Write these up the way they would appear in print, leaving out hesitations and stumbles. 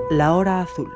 La Hora Azul.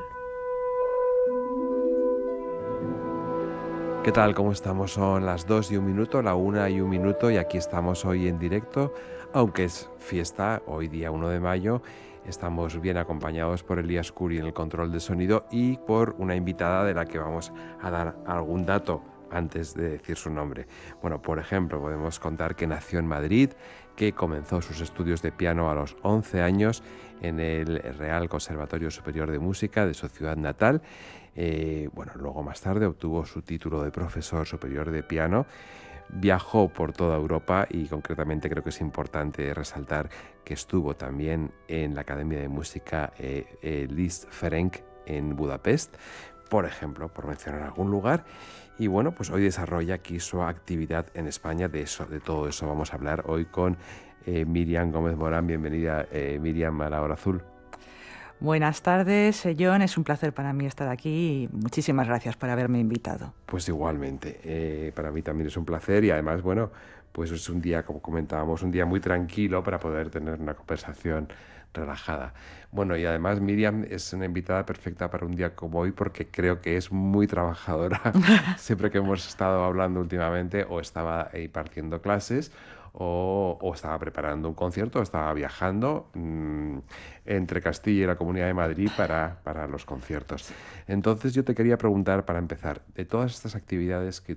¿Qué tal? ¿Cómo estamos? Son las 2:01, la 1:01 y aquí estamos hoy en directo, aunque es fiesta, hoy día 1 de mayo, estamos bien acompañados por Elías Curi en el control de sonido y por una invitada de la que vamos a dar algún dato antes de decir su nombre. Bueno, por ejemplo, podemos contar que nació en Madrid, que comenzó sus estudios de piano a los 11 años en el Real Conservatorio Superior de Música de su ciudad natal. Luego más tarde obtuvo su título de profesor superior de piano, viajó por toda Europa y concretamente creo que es importante resaltar que estuvo también en la Academia de Música Liszt Ferenc en Budapest, por ejemplo, por mencionar algún lugar. Y bueno, pues hoy desarrolla aquí su actividad en España. De todo eso vamos a hablar hoy con Miriam Gómez Morán. Bienvenida, Miriam, a La Hora Azul. Buenas tardes, John. Es un placer para mí estar aquí y muchísimas gracias por haberme invitado. Pues igualmente, para mí también es un placer y además, bueno, pues es un día, como comentábamos, un día muy tranquilo para poder tener una conversación relajada. Bueno, y además Miriam es una invitada perfecta para un día como hoy porque creo que es muy trabajadora. Siempre que hemos estado hablando últimamente o estaba impartiendo clases o estaba preparando un concierto o estaba viajando entre Castilla y la Comunidad de Madrid para los conciertos. Entonces yo te quería preguntar, para empezar, de todas estas actividades que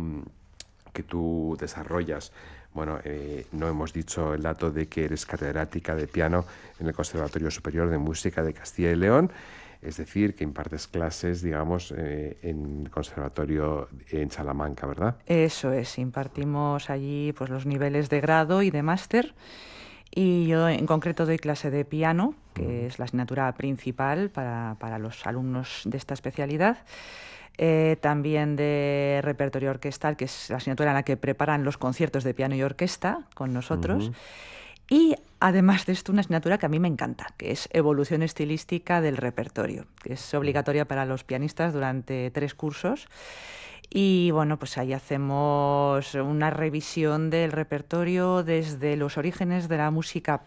tú desarrollas, bueno, no hemos dicho el dato de que eres catedrática de piano en el Conservatorio Superior de Música de Castilla y León, es decir, que impartes clases, digamos, en el conservatorio en Salamanca, ¿verdad? Eso es, impartimos allí pues, los niveles de grado y de máster. Y yo en concreto doy clase de piano, que es la asignatura principal para los alumnos de esta especialidad. También de repertorio orquestal, que es la asignatura en la que preparan los conciertos de piano y orquesta con nosotros. Y además de esto, una asignatura que a mí me encanta, que es evolución estilística del repertorio, que es obligatoria para los pianistas durante 3 cursos. Y bueno, pues ahí hacemos una revisión del repertorio desde los orígenes de la música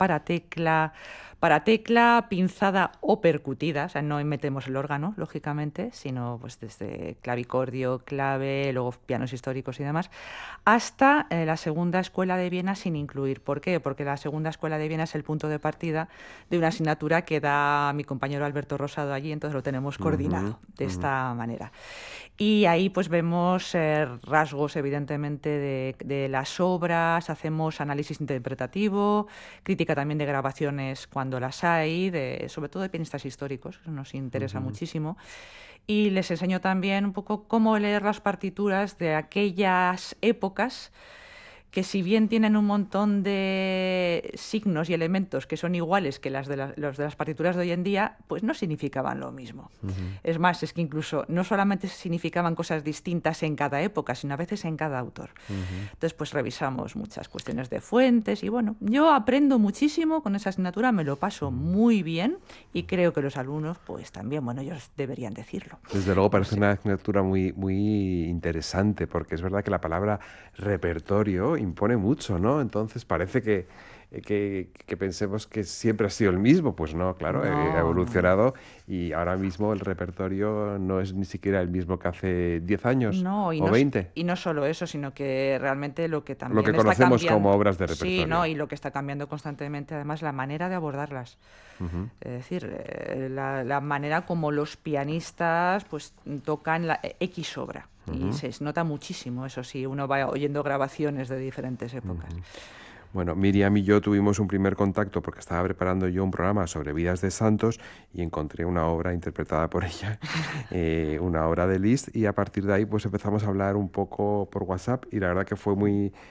para tecla, pinzada o percutida, o sea, no metemos el órgano, lógicamente, sino pues desde clavicordio, clave, luego pianos históricos y demás, hasta la segunda escuela de Viena sin incluir. ¿Por qué? Porque la segunda escuela de Viena es el punto de partida de una asignatura que da mi compañero Alberto Rosado allí, entonces lo tenemos coordinado de esta manera. Y ahí pues vemos rasgos evidentemente de las obras, hacemos análisis interpretativo, crítica también de grabaciones cuando las hay, sobre todo de pianistas históricos, eso nos interesa muchísimo. Y les enseño también un poco cómo leer las partituras de aquellas épocas que si bien tienen un montón de signos y elementos que son iguales que los de las partituras de hoy en día, pues no significaban lo mismo. Es más, es que incluso no solamente significaban cosas distintas en cada época, sino a veces en cada autor. Entonces, pues revisamos muchas cuestiones de fuentes y bueno, yo aprendo muchísimo con esa asignatura, me lo paso muy bien y creo que los alumnos, pues también, bueno, ellos deberían decirlo. Desde luego No parece sé. una asignatura muy, muy interesante porque es verdad que la palabra repertorio impone mucho, ¿no? Entonces parece que pensemos que siempre ha sido el mismo. Pues no, claro, ha No, no, no. evolucionado y ahora mismo el repertorio no es ni siquiera el mismo que hace 10 años No, o 20, y no solo eso, sino que realmente lo que lo que también está conocemos como cambiando, obras de sí, ¿no? repertorio. Y lo que está cambiando constantemente, además, la manera de abordarlas. Ujú, Es decir, la manera como los pianistas pues tocan la X obra. Y ujú, se nota muchísimo, eso sí, uno va oyendo grabaciones de diferentes épocas. ujú. Bueno, Miriam y yo tuvimos un primer contacto porque estaba preparando yo un programa sobre vidas de santos y encontré una obra interpretada por ella, una obra de Liszt, y a partir de ahí pues empezamos a hablar un poco por WhatsApp y la verdad que fue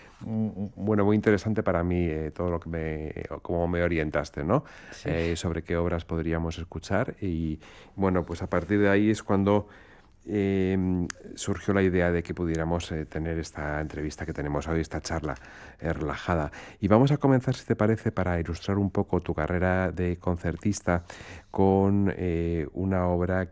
muy interesante para mí todo lo que cómo me orientaste, ¿no? Sí. Sobre qué obras podríamos escuchar y bueno, pues a partir de ahí es cuando surgió la idea de que pudiéramos tener esta entrevista que tenemos hoy, esta charla relajada. Y vamos a comenzar, si te parece, para ilustrar un poco tu carrera de concertista con una obra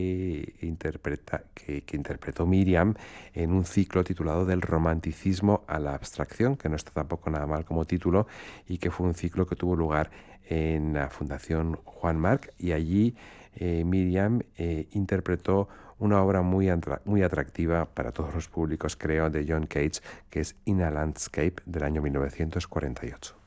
que interpretó Miriam en un ciclo titulado Del romanticismo a la abstracción, que no está tampoco nada mal como título, y que fue un ciclo que tuvo lugar en la Fundación Juan Marc, y allí Miriam interpretó una obra muy atractiva para todos los públicos, creo, de John Cage, que es In a Landscape, del año 1948.